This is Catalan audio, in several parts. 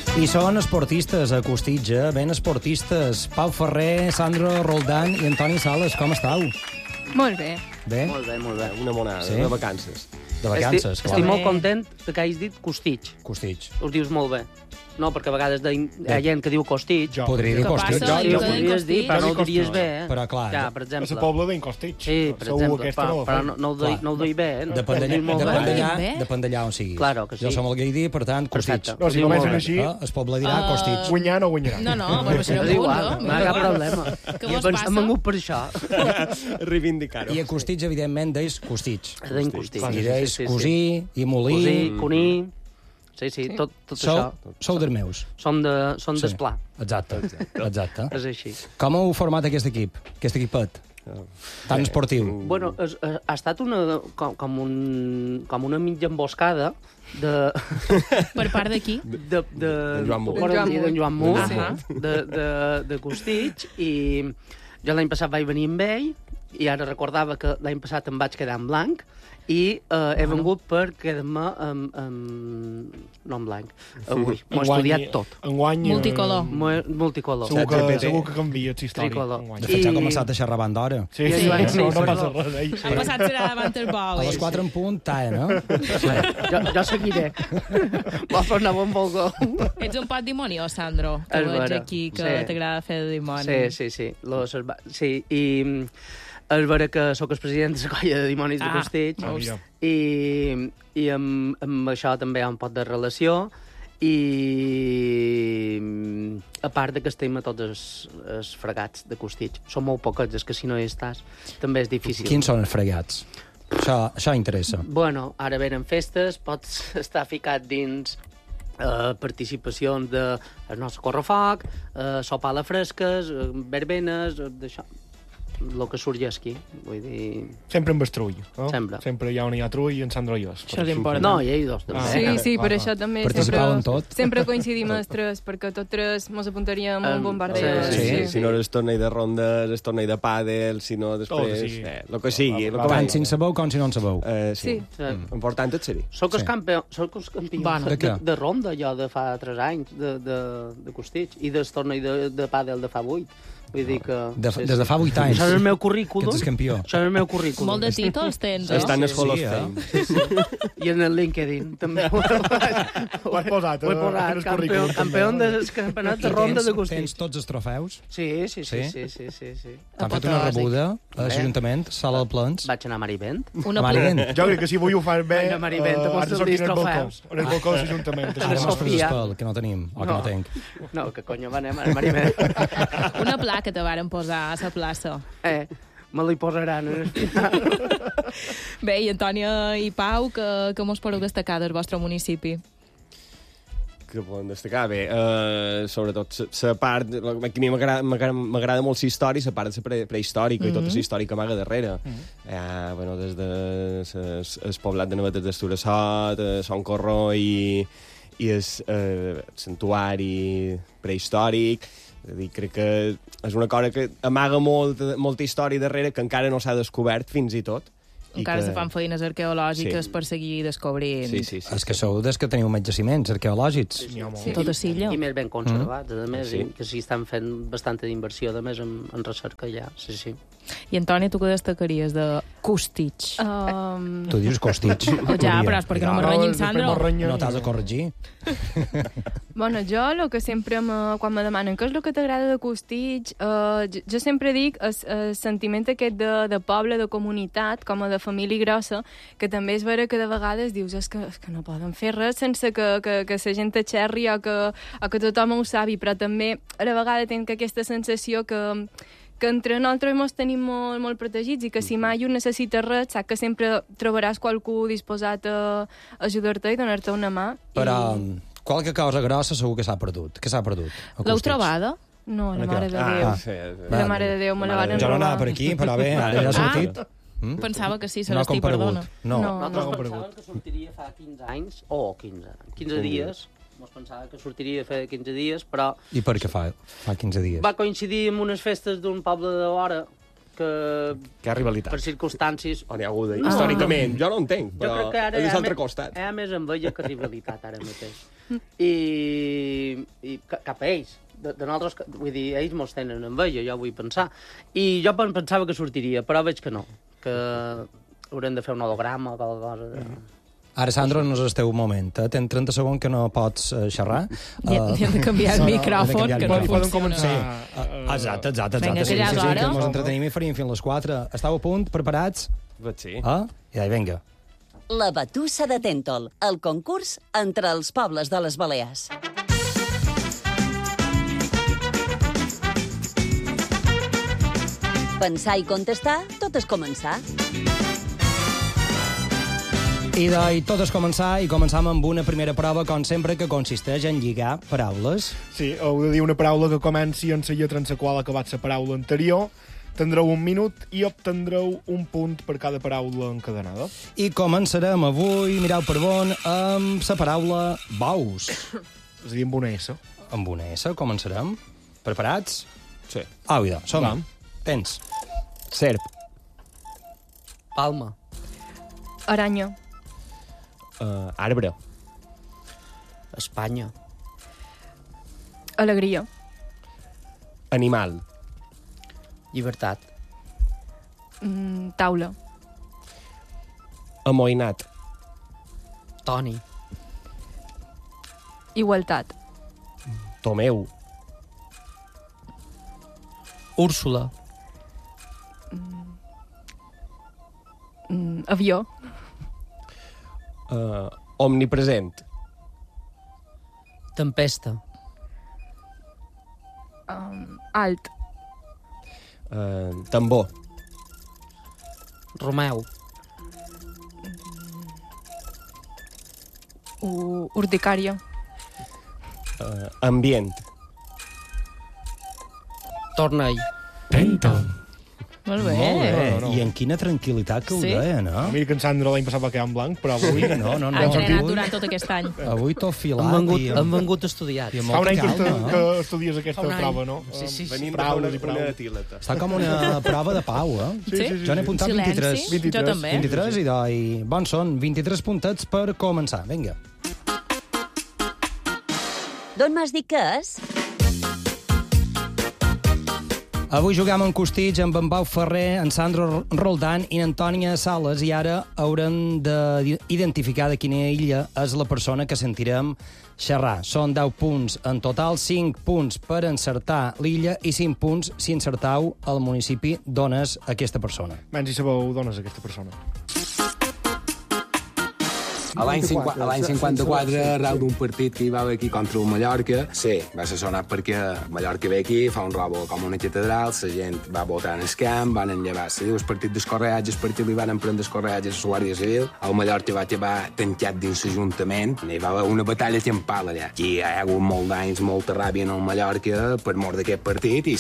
I són esportistes a Costitja, ben esportistes. Pau Ferrer, Sandro Roldán i Antoni Sales, com estàu? Molt bé. Bé? Molt bé, molt bé. Una monada, Sí? de vacances. De vacances, clar. Estic molt content que hagis dit Costitx. Costitx. Us dius molt bé. No, perquè a vegades hi ha gent que diu Costitx. Podria dir Què Costitx. passa? Sí, Jo ho podries dir, però no ho diries bé, eh? Però, clar, Ja, per A exemple. la Pobla d'en Costitx. Sí, per exemple, però no ho duia bé, eh? Depèn Ho dius molt d'allà bé. depèn d'allà on siguis. Claro que sí. Jo som el Gaidí, per tant, Costitx. Perfecte. No, si Ho diu comencen molt així, El poble dirà Costitx. guanyar no guanyarà. No, però serà És un igual, punt, no hi ha cap problema. Què I vos hem passa? vengut per això. Reivindicar-ho. I a Costitx, evidentment, deis Costitx. Deim Costitx. I deis cosí, i molí... Cosí, cuní... Sí, tot això. Sou dels meus. Som d'Esplà. Exacte. És així. Com heu format aquest equip, aquest equipet? Tan esportiu. Bueno, ha estat com una mitja emboscada de... Per part d'aquí? de Joan Mur. d'en Joan Mur, Ahà. de Costitx, i jo l'any passat vaig venir amb ell, i ara recordava que l'any passat em vaig quedar en blanc, i he vengut per quedar-me no en blanc. Avui m'ho he estudiat tot. Enguany... Multicolor. Multicolor. Segur que canvia la història. Tricolor. enguany. De fet, ja ha començat a xerrar abans d'hora. Sí, I sí, Joan, no, sí, no sí, passa no. res. El passat serà davant el A bol. les 4 en punt, talla, no? Jo seguiré. Vols fer una bon volgó? Ets un pot dimoni, Sandro? Que És veig vera, aquí que sí. t'agrada fer de dimoni. Sí. Sí, i és vera que sóc el president de la colla de dimonis de Costitx, mira. i amb això també hi ha un pot de relació, i a part de que estem a tots els fregats de Costitx. Són molt poquets, és que si no hi estàs també és difícil. Quins són els fregats? Això interessa. Bueno, ara venen festes, pots estar ficat dins participacions del nostre correfoc, sopar a la fresques, verbenes, d'això. El que surgi aquí, vull dir... Sempre amb el trull. No? Sempre. Allà on hi ha trull i en Sandro i jo. Això és important. No, i ells dos també. Sí, per això també Participau en tot. sempre coincidim els tres, perquè tots tres mos apuntaríem a un bombardeo. Sí. Si no és torneig de rondes, és torneig de pàdel, si no després... El que sigui. Tant si en sabeu com si no en sabeu. Sí. Important és ser-hi. Soc el campió Bueno, de què? de ronda, jo, de fa 3 anys, de Costitx, i del torneig de pàdel de fa 8. Vull dir que... Des de fa 8 anys. Això és el meu currículum. Que ets campió. Això és el meu currículum. Molt de títols tens, Està en no? el Hall of Fame. I en el LinkedIn, també. Ho has posat, Ho he posat. en el currículum, Campió dels campionats de ronda de Tens Costitx. tots els trofeus? Sí. T'han fet una rebuda a l'Ajuntament, sala de plens. Vaig anar a Marivent. Una Marivent. Jo crec que si avui ho fan bé, Vaig a Marivent, a has de sortir en el balcó. trofeus. En el balcó de l'Ajuntament. Ara Sofia. mos fes espel, que no tenim, o que no tenc. No, que conyo, anem a Marivent. Una placa te varen posar a la plaça. Me l'hi posaran en el final. Bé, i Antònia i Pau, que mos podeu destacar del vostre municipi? Que poden destacar? Bé, sobretot la part... A mi m'agrada molt la història, la part de la prehistòrica i tota la història que amaga darrere. Bueno, des de el poblat de Navetes d'Esturassot, Son Corró i el santuari prehistòric. És a dir, crec que és una cosa que amaga molta història darrere que encara no s'ha descobert fins i tot. Encara se fan feines arqueològiques Sí. per seguir descobrint. Sí. És que sou des que teniu més jaciments arqueològics. Sí. Tot a Silla. I més ben conservats, a més, Sí. que sí estan fent bastanta d'inversió, a més, en recerca ja, sí. I Antònia, tu què destacaries de Costitx? Tu dius Costitx. Ja, però és perquè no me renyin, Sandro. No t'has de corregir. Bueno, jo el que sempre quan me demanen què és el que t'agrada de Costitx, jo sempre dic el sentiment aquest de poble, de comunitat, com a de família grossa, que també és vera que de vegades dius és que no poden fer res sense que la gent t'aixerri o que tothom ho sabi, però també a la vegada tinc aquesta sensació que entre nosaltres ens tenim molt protegits i que si mai un necessita res, saps que sempre trobaràs qualcú disposat a ajudar-te i donar-te una mà. Però qualque cosa grossa segur que s'ha perdut. Què s'ha perdut? a L'heu Costitx? trobada? No, la Una mare de Déu. Sí. La mare de Déu, me la van Jo no anava robar. per aquí, però bé, ara ja ha sortit. Pensava que sí, se No ha l'estic comparegut. perdona. No. Nosaltres pensàvem que sortiria fa 15 anys, 15 dies, mos pensava que sortiria fa 15 dies, però I per què fa 15 dies? va coincidir amb unes festes d'un poble de vora que Que hi ha rivalitat. per circumstàncies... On hi ha haguda, històricament. Jo no entenc, Jo però crec que ara és hi ha l'altre més- costat. Hi ha més enveja que rivalitat ara mateix. i cap a ells. De nosaltres, vull dir, ells mos tenen enveja, jo vull pensar. I jo pensava que sortiria, però veig que no, que haurem de fer un holograma o qualque cosa. Ara, Sandro, no és el teu moment. Tens 30 segons que no pots xerrar. Li hem de canviar el micròfon, canviar el que no micròfon. Poden començar. Exacte. Vinga, Sí, que ja és hora. que ens entretenim i faríem fins les 4. Estàu a punt? Preparats? Sí. Ja, vinga. La Batussa de Tèntol, el concurs entre els pobles de les Balears. Pensar i contestar, tot és començar. I tot és començar, i començam amb una primera prova, com sempre, que consisteix en lligar paraules. Sí, heu de dir una paraula que comenci en la lletra en la qual ha acabat la paraula anterior. Tindreu 1 minut i obtindreu un punt per cada paraula encadenada. I començarem avui, mireu per on, amb la paraula baus. És a dir, amb una S. Amb una S, començarem. Preparats? Sí. Au, ja, som-hi. Vam. Tens. Serp. Palma. Aranya. Arbre. Espanya. Alegria. Animal. Llibertat. Taula. Amoïnat. Toni. Igualtat. Tomeu. Úrsula. Avió. Omnipresent. Tempesta. Alt. Tambor. Romeu. Urticària. Ambient. Tornell. Molt bé. I en quina tranquil·litat que ho Sí? deia, no? Mira que en Sandro l'any passat va quedar en blanc, però avui... No. Ha entrenat durant tot aquest any. Avui tot filat. Han vengut estudiats. i amb Fa un molta any que, calma. que estudies aquesta Fa un any. prova, no? Sí. Venim Paraules de i una paraules. tileta. Està com una prova de pau, eh? Sí? Jo n'he apuntat Silenci. 23. Jo també. 23 i bons són 23 puntets per començar. Vinga. D'on m'has dit que és? Avui jugam en Costitx amb en Pau Ferrer, en Sandro Roldán i en Antònia Sales, i ara haurem d'identificar de quina illa és la persona que sentirem xerrar. Són 10 punts en total, 5 punts per encertar l'illa i 5 punts si encertau el municipi d'on és aquesta persona. Menys si sabeu d'on és aquesta persona. A l'any 54, arreu d'un partit que hi va haver aquí contra el Mallorca, sí, va ser sonat perquè Mallorca ve aquí, fa un robo com una catedral, la gent va votar en el camp, van enllevar, se diu el partit d'escorreatges, el partit li van prendre escorreatges a la Guàrdia Civil, el Mallorca va quedar tancat dins l'Ajuntament, hi va haver una batalla campal allà. Aquí hi ha hagut molt d'anys, molta ràbia en el Mallorca per mort d'aquest partit i...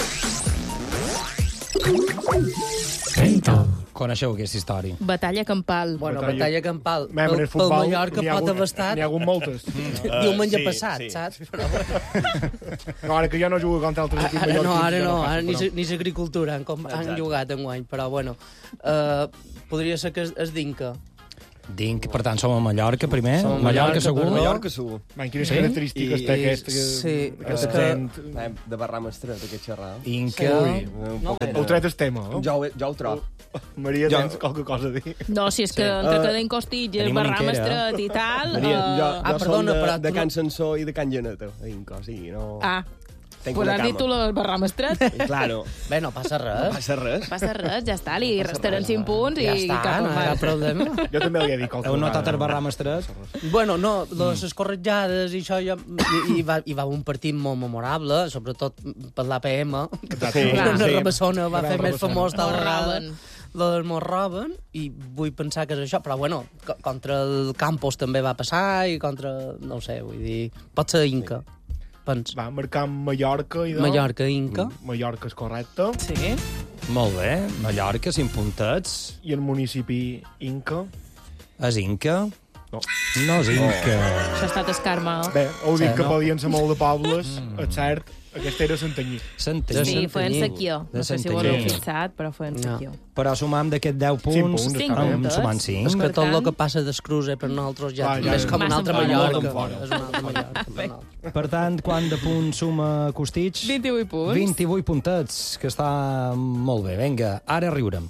Coneixeu aquesta història? Batalla campal. Bueno, Batalla- batalla campal. Mem, en el Pel futbol Mallorca n'hi ha pot hagut- haver estat N'hi ha hagut moltes. diumenge sí, passat, sí. saps? Però bueno, No, ara que ja no jugo contra altres equips ara no, mallorquins, ara ja no, passa, ara però- ni l'agricultura han jugat enguany, però bueno, podria ser que es Dinka. Dinc, per tant, som a Mallorca primer. Som a Mallorca, Mallorca, segur. perdó. Mallorca, segur. Man, quines característiques té aquesta, sí, aquest és que- accent. De barram estret, aquest xerrar. Inca. Ui, No, heu tret el tema, no? Jo ho trobo. Maria, Jo- tens qualque cosa a dir? No, si és que entre que den Costitx, Tenim una Barram inquera. Estret i tal... Maria, jo perdona, som però de tu Can no- Sansó i de Can Llaneta, a Inca, o sigui, no... Tenc pues una has dit tu cama. el Barram Estret. Claro, bé, no passa no res. passa res. Passa res, ja està, li restaran 5 punts Ja i està, cap no hi ha mal. cap problema. Jo també li he dit qualque Heu notat vegada, el no? Barram Estret? Bueno, no, les corretjades i això, hi va haver un partit molt memorable, sobretot per l'APM, que Sí, la sí. Rabassona va Gran fer més Rabassona. famós tal Mos vegada. roben. Lo del Mos roben, i vull pensar que és això, però bueno, contra el Campos també va passar, i contra, no ho sé, vull dir, pot ser Inca. Pens. Va, marcar Mallorca i de... Mallorca, Inca. Mallorca és correcte. Sí. Molt bé. Mallorca, 5 puntets. I el municipi Inca. És Inca? No. No és Inca. Això ha estat escarma. Bé, heu dit Sí, que no. podien ser molt de pobles, és cert, Aquesta era Santanyí. Santanyí. Sí, feien sequió. No sé si ho Santanyí. haureu fixat, però feien sequió. Però sumam d'aquests 10 punts, punts, Cinc en punts. sumant 5. És que Per tot el tant- que passa d'escruse per nosaltres ja ja és com una Massa altra fora. Mallorca. Molt fora. És una altra Mallorca. per nosaltres. Per tant, quant de punts suma Costitx? 28 punts. 28 puntets, que està molt bé. Vinga, ara riurem.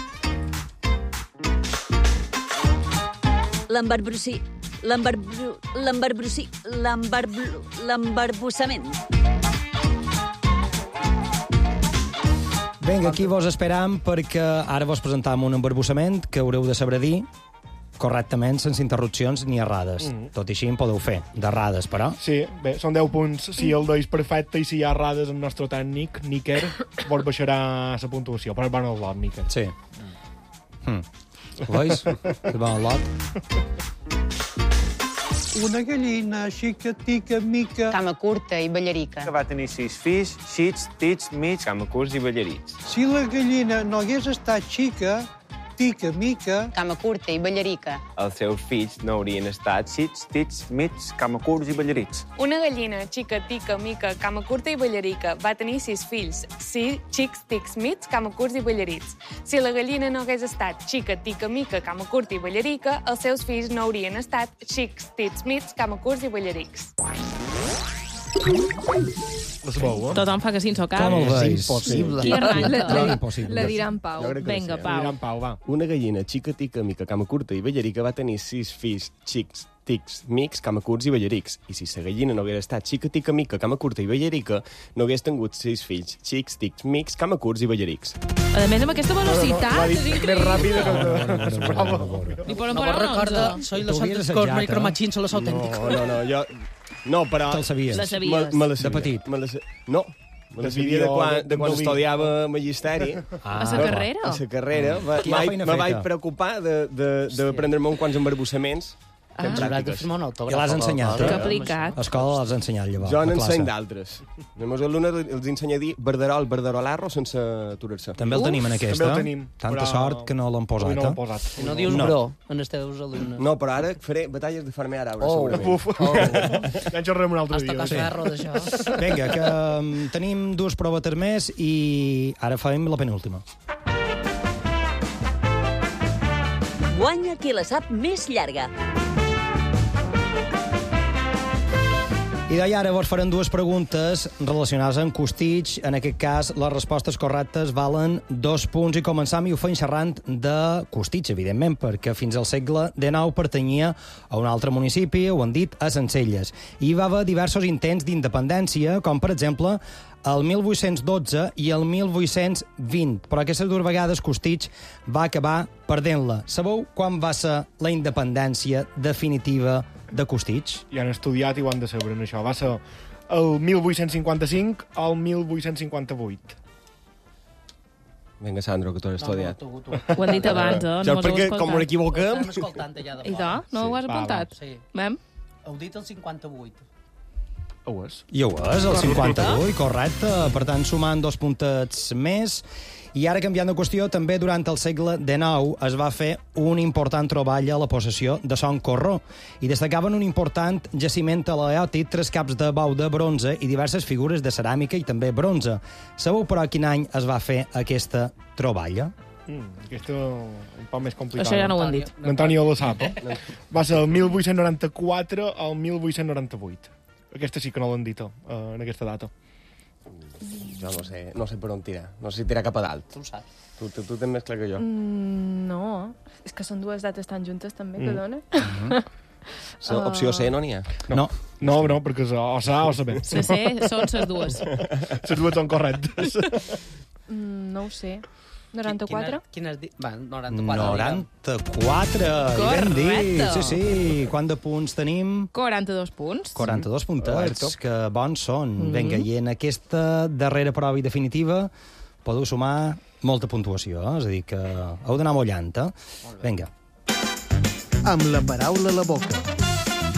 L'embarbussament. Vinga, aquí vos esperam perquè ara vos presentam un embarbussament que haureu de saber dir correctament, sense interrupcions ni errades. Tot i així en podeu fer, d'errades, però... Sí, bé, són 10 punts. Si el deis perfecte i si hi ha errades, el nostre tècnic, Níker, vos baixarà la puntuació. Però és bon el lot, Níker. Sí. Veus? És bon el lot. Una gallina xicatica mica Cama curta i ballarica. Que va tenir 6 fills, xits, tits, mig, camacurs i ballarits. Si la gallina no hagués estat xica, tica mica, Cama curta i ballarica. Els seus fills no haurien estat xits, tits, mig, camacurs i ballarits. Una gallina xica, tica, mica, cama curta i ballarica va tenir 6 fills, 6 xics, tics, mits, cama curts i ballarits. Si la gallina no hagués estat xica, tica, mica, cama curta i ballarica, els seus fills no haurien estat xics, tits, mits, cama curts i ballarics. La sabeu, Tothom fa que sí en so cap. Com el veus? Impossible. Qui arranca? Impossible. La dirà en Pau. Vinga, Pau. Anirà en Pau, va. Una gallina xica, tica, mica, cama curta i ballarica va tenir 6 fills, xics, tics, mics, cama curts i ballarics. I si la gallina no hagués estat xica, tica, mica, cama curta i ballarica, no hagués tingut 6 fills, xics, tics, mics, cama curts i ballarics. A més, amb aquesta velocitat, L'ha és dit més ràpida increïble. que prova. Li poden No parar vos un recorda, 11. soy Tu los havies santos assajat, i cromachins, són los autèntics. No, jo... No, però... Te'l sabies. La sabies. Me la De petit. No, me la sabia de quan estudiava magisteri. A la carrera? A la carrera. Quina feina Me feta. vaig preocupar de prendre-me uns quants embarbussaments. Hem haurà de firmar un I autògraf. l'has ensenyat, Que eh? aplicat. A escola l'has ensenyat, llavors. Jo a classe. n'enseny d'altres. Els meus alumnes els ensenya a dir verderol, verderolarro, sense aturar-se. També el tenim en aquesta. També el tenim, Tanta però sort que no l'han posat, Avui no l'han eh? posat. Si no dius No. bro, en els teus alumnes. No, però ara faré batalles de farmer àrabe, segurament. Uf, ja en xerrem un altre Has dia. tocat ferro d'això. Vinga, que tenim dues provetes més i ara farem la penúltima. Guanya qui la sap més llarga. I d'allà ara vos farem dues preguntes relacionades amb Costitx. En aquest cas, les respostes correctes valen 2 punts i començam i ho fem xerrant de Costitx, evidentment, perquè fins al segle XIX pertanyia a un altre municipi, ho han dit, a Sencelles. I hi va haver diversos intents d'independència, com per exemple el 1812 i el 1820, però aquestes dues vegades Costitx va acabar perdent-la. Sabeu quan va ser la independència definitiva de Costitx? I han estudiat i ho han de saber, en això. Va ser el 1855 al 1858. Vinga, Sandro, que tu has estudiat. Tu. Ho han dit abans, eh? Ja, No mos ho perquè heu com ho escoltat. equivoquem... Estem escoltant allà de I fora. tu? No ho has Va, apuntat? Sí. Vam? Heu dit el 58. Ho és. I ho és, el 58, correcte. Per tant, sumant 2 puntets més. I ara, canviant de qüestió, també durant el segle XIX es va fer un important treball a la possessió de Son Corró i destacaven un important jaciment aleòtic, 3 caps de bou de bronze i diverses figures de ceràmica i també bronze. Sabeu, però, quin any es va fer aquesta troballa? Aquesta un poc més complicada. Això ja no ho han dit. L'Antonio lo sap, eh? Va ser el 1894 al 1898. Aquesta sí que no l'han dit, en aquesta data. Jo no sé per on tirar. No sé si tirar cap a dalt. Tu ho saps. Tu tens més clar que jo. No, és que són dues dates tan juntes també que dona. Opció C no n'hi ha. No. No, perquè és o sa o sa B. La C són les dues. Les dues són correctes. No ho sé. 94? Quina has dit? Va, 94. 94, ben dit. Correcte. Sí, sí. Quant de punts tenim? 42 punts. 42 puntets, que bons són. Vinga, i en aquesta darrera prova i definitiva podeu sumar molta puntuació, és a dir, que heu d'anar mullant, eh? Vinga. amb la paraula a la boca.